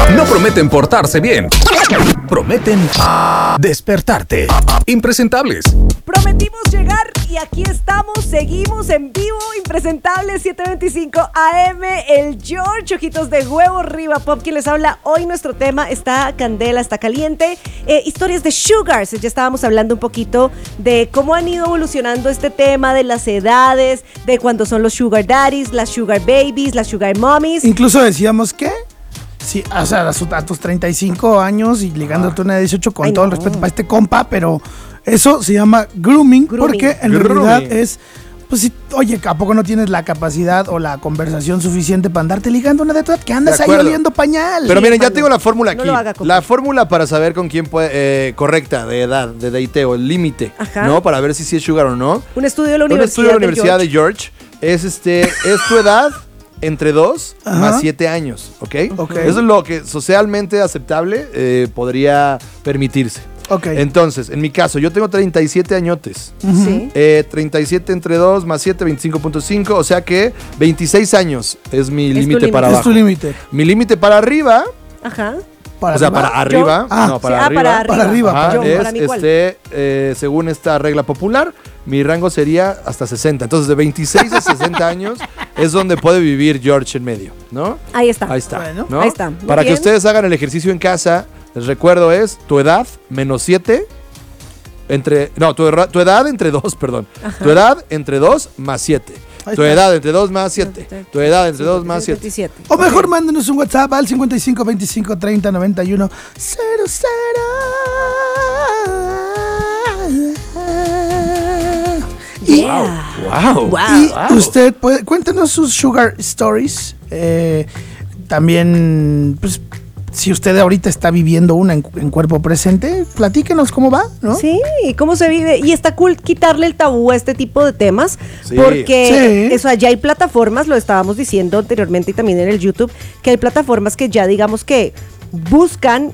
No prometen portarse bien. Prometen despertarte. Impresentables. Prometimos llegar y aquí estamos, seguimos en vivo, Impresentables, 7:25 AM, el George, ojitos de huevo, Riva Pop, quien les habla. Hoy nuestro tema está candela, está caliente, historias de sugars. Ya estábamos hablando un poquito de cómo han ido evolucionando este tema, de las edades, de cuándo son los sugar daddies, las sugar babies, las sugar mommies. Incluso decíamos que sí, o sea, a tus 35 años y ligándote a una de 18 con todo el respeto para este compa, pero eso se llama grooming. Porque en realidad es, pues si, oye, ¿a poco no tienes la capacidad o la conversación suficiente para andarte ligando una de tu edad que andas ahí oliendo pañal? Pero miren, ya tengo la fórmula aquí. La fórmula para saber con quién puede, correcta, de edad, de dateo, el límite, ¿no? Para ver si es sugar o no. Un estudio de la Universidad de George. Es tu edad entre 2 más 7 años, ¿ok? Eso es lo que socialmente aceptable podría permitirse. Entonces, en mi caso, yo tengo 37 añotes. 37 entre 2 más 7, 25.5. O sea que 26 años es mi límite para abajo. Es tu límite. Mi límite para arriba. ¿Para arriba? Para arriba. Según esta regla popular, mi rango sería hasta 60. Entonces, de 26 a 60 años es donde puede vivir George en medio, ¿no? Ahí está. Bueno, ¿no? Ahí está. Para que ustedes hagan el ejercicio en casa, les recuerdo es tu edad menos 7 tu edad entre 2, perdón. Tu edad entre 2 más 7. Tu edad entre 2 más 7. Tu edad entre 2 más 7. O mejor mándenos un WhatsApp al 55 25 30 91 00. Wow. Y usted puede, cuéntenos sus sugar stories. También, pues, si usted ahorita está viviendo una en cuerpo presente, platíquenos cómo va, ¿no? Sí, cómo se vive. Y está cool quitarle el tabú a este tipo de temas, porque eso, ya hay plataformas, lo estábamos diciendo anteriormente y también en el YouTube, que hay plataformas que ya digamos que buscan,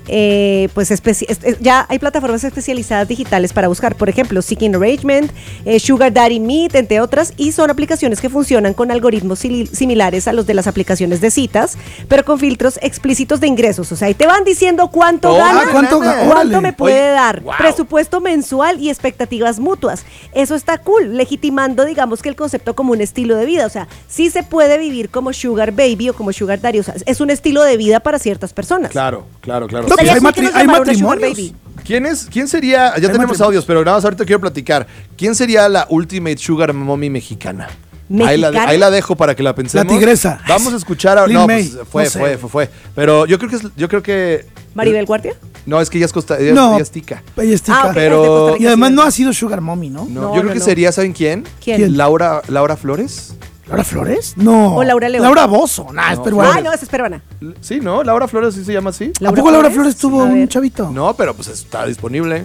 ya hay plataformas especializadas digitales para buscar, por ejemplo, Seeking Arrangement, Sugar Daddy Meet, entre otras, y son aplicaciones que funcionan con algoritmos similares a los de las aplicaciones de citas, pero con filtros explícitos de ingresos. O sea, ahí te van diciendo cuánto gana, cuánto me puede dar, presupuesto mensual y expectativas mutuas. Eso está cool, legitimando, digamos, que el concepto como un estilo de vida. O sea, sí se puede vivir como Sugar Baby o como Sugar Daddy. O sea, es un estilo de vida para ciertas personas. Claro. No, pues hay matrimonios. ¿Quién sería? Ya tenemos audios, pero nada más ahorita quiero platicar. ¿Quién sería la ultimate sugar mommy mexicana? Ahí la dejo para que la pensemos. La tigresa. Vamos a escuchar a... No, pues fue. Pero yo creo que ¿Maribel Guardia? No, es que ella es ella es tica. Ella es tica. Pero... Y además no ha sido sugar mommy, ¿no? No, yo creo que sería, ¿saben quién? ¿Quién? Laura Flores. ¿Laura Flores? No. ¿O Laura León? Laura Bozo. Nah, es peruana. No, esa es peruana. Sí, ¿no? Laura Flores sí se llama así. ¿A poco Laura Flores tuvo un chavito? No, pero pues está disponible.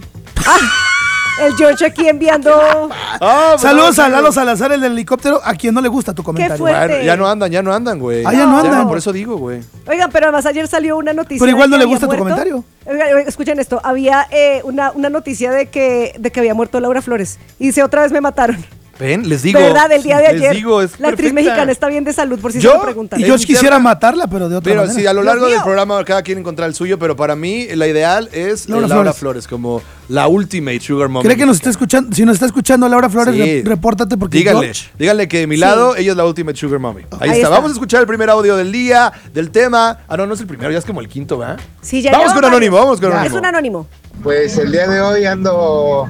El George aquí enviando... Saludos a Lalo Salazar, el del helicóptero, a quien no le gusta tu comentario. Bueno, ya no andan, güey. Ya no andan. Por eso digo, güey. Oigan, pero además ayer salió una noticia. Pero igual no le gusta tu comentario. Escuchen esto, había una noticia de que había muerto Laura Flores. Y dice, otra vez me mataron. Ven, les digo. ¿Verdad? El día de ayer. La actriz mexicana está bien de salud, por si se lo preguntan. Y yo quisiera matarla, pero de otra manera. Pero sí, a lo largo del programa cada quien encontrará el suyo, pero para mí la ideal es Laura Flores como la ultimate sugar mommy. ¿Cree que nos está escuchando? Si nos está escuchando Laura Flores, repórtate porque díganle que de mi lado ella es la ultimate sugar mommy. Ahí está. Vamos a escuchar el primer audio del día, del tema. No es el primero, ya es como el quinto, ¿verdad? Sí, ya. Vamos con Anónimo. Es un anónimo. Pues el día de hoy ando...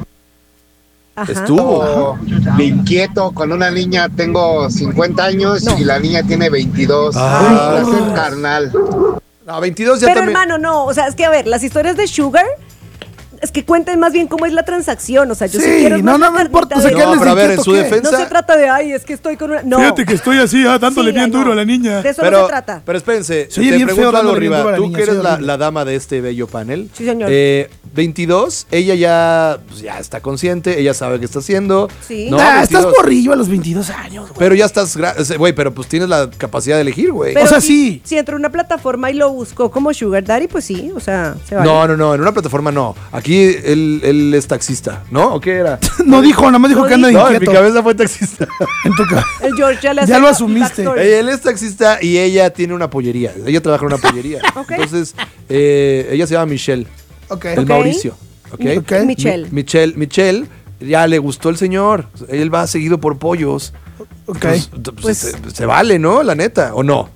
Estuvo inquieto con una niña, tengo 50 años y la niña tiene 22. Es el carnal. 22 ya pero también. Hermano, no, o sea, es que a ver, las historias de Sugar es que cuenten más bien cómo es la transacción, o sea, yo sí quiero no me importa, o sea, pero a ver, en su defensa no se trata de, es que estoy con una, no. Fíjate que estoy así, dándole bien duro a la niña. De eso no se trata. Pero espérense, te pregunto algo, Riva, tú que eres la dama de este bello panel. Sí, señor. 22, ella ya está consciente, ella sabe qué está haciendo. Sí. No, estás morrillo a los 22 años, güey. Pero ya estás, güey, pero pues tienes la capacidad de elegir, güey. O sea, sí. Si entró en una plataforma y lo buscó como Sugar Daddy, pues sí, o sea, se vale. No, en una plataforma no. Aquí él es taxista, ¿no? ¿O qué era? No dijo, nada más dijo que anda inquieto. No, en mi cabeza fue taxista. El George ya lo asumiste. Él es taxista y ella tiene una pollería. Ella trabaja en una pollería. Okay. Entonces, ella se llama Michelle. El Mauricio. Michelle, ya le gustó el señor. Él va seguido por pollos. Pues, se vale, ¿no? La neta, ¿o no?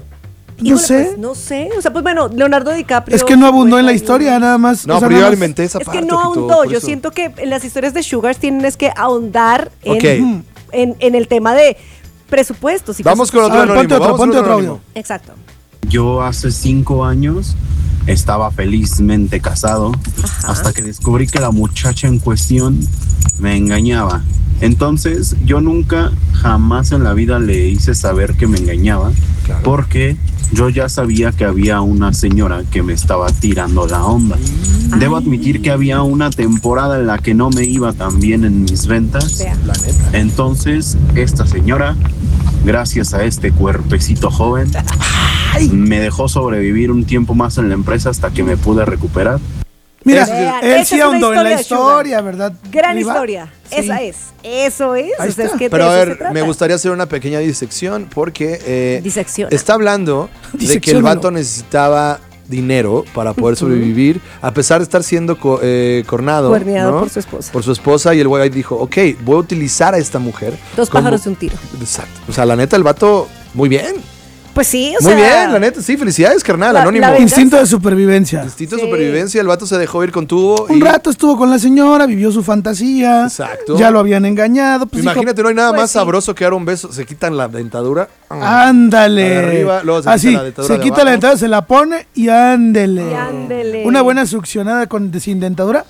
No sé. Pues, no sé. O sea, pues bueno, Leonardo DiCaprio. Es que no abundó en la historia, nada más. No, pero yo alimenté esa parte. Es que no ahondó. Yo siento que en las historias de Sugars tienen que ahondar en el tema de presupuestos. Vamos con otro anónimo. Ponte otro audio. Exacto. Yo hace 5 años estaba felizmente casado hasta que descubrí que la muchacha en cuestión me engañaba. Entonces yo nunca, jamás en la vida le hice saber que me engañaba, porque yo ya sabía que había una señora que me estaba tirando la onda. Debo admitir que había una temporada en la que no me iba tan bien en mis ventas. Entonces esta señora, gracias a este cuerpecito joven, me dejó sobrevivir un tiempo más en la empresa hasta que me pude recuperar. Mira, él sí ahondó en la historia, ¿verdad? Gran historia. Sí. Eso es. O sea, es que pero a ver, me gustaría hacer una pequeña disección porque disección. Está hablando de que el vato necesitaba dinero para poder sobrevivir, a pesar de estar siendo cuerneado por su esposa. Por su esposa, y el güey dijo, ok, voy a utilizar a esta mujer. 2 pájaros de un tiro. Exacto. O sea, la neta, el vato, muy bien. Pues sí, muy bien, la neta, sí, felicidades, carnal, anónimo. Instinto de supervivencia. Instinto de supervivencia, el vato se dejó ir con tubo. Un rato estuvo con la señora, vivió su fantasía. Exacto. Ya lo habían engañado. Pues imagínate, no hay nada más sabroso que dar un beso. Se quitan la dentadura. Ándale. Arriba, luego se quita la dentadura. Se quita la dentadura, se la pone y ándele. Una buena succionada sin dentadura.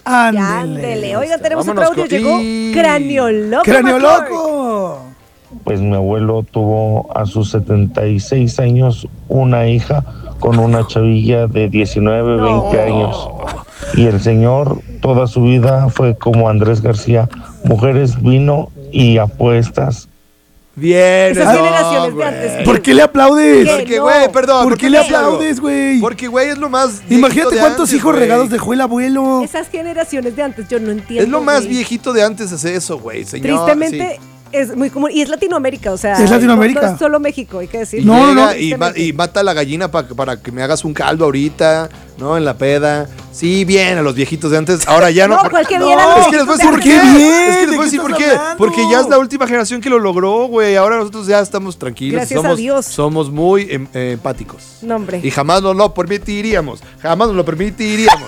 Ándele. Oigan, tenemos otro audio. Llegó Cráneo Loco. ¡Cráneo Loco! Pues mi abuelo tuvo a sus 76 años una hija con una chavilla de 19, 20 años. Y el señor toda su vida fue como Andrés García, mujeres, vino y apuestas. Bien. Esas generaciones de antes. ¿Por qué le aplaudes? Porque, güey, perdón. ¿Por qué le aplaudes, güey? Porque, güey, es lo más Imagínate cuántos hijos regados dejó el abuelo. Esas generaciones de antes, yo no entiendo. Es lo más viejito de antes hacer eso, güey, señor. Tristemente... Sí. Es muy común. Y es Latinoamérica, o sea. Es Latinoamérica. No es solo México, hay que decir. Y mata a la gallina para que me hagas un caldo ahorita, ¿no? En la peda. Sí, bien, a los viejitos de antes. Ahora ya no. No, cualquier bien. Es que les voy a decir por qué. Es que les voy a decir por qué. Hablando? Porque ya es la última generación que lo logró, güey. Ahora nosotros ya estamos tranquilos. Gracias a Dios. Somos muy empáticos. No, hombre. Y jamás nos lo permitiríamos. Jamás nos lo permitiríamos.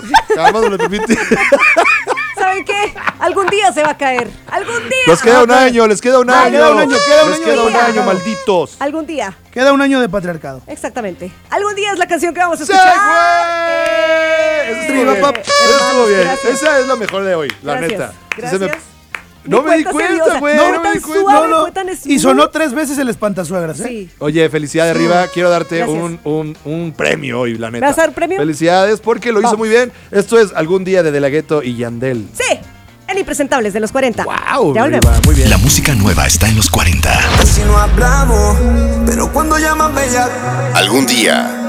¿Saben qué? Algún día se va a caer. Algún día. Les queda un año. Les queda un año, malditos. Algún día. Queda un año de patriarcado. Exactamente. Algún día es la canción que vamos a escuchar. ¡Sí, güey! Eso estuvo bien. Esa es la mejor de hoy, la neta. Gracias. No me di cuenta, güey. No me di cuenta. Y sonó 3 veces el espantasuegras, ¿eh? Sí. Oye, felicidades, Riva. Quiero darte un premio hoy, la neta. ¿Me vas a dar premio? Felicidades porque lo hizo muy bien. Esto es Algún Día de De La Ghetto y Yandel. Sí. En Impresentables de los 40. ¡Wow! Ya volvemos. Muy bien. La música nueva está en los 40. Si no hablamos, pero cuando llaman bella. Algún día.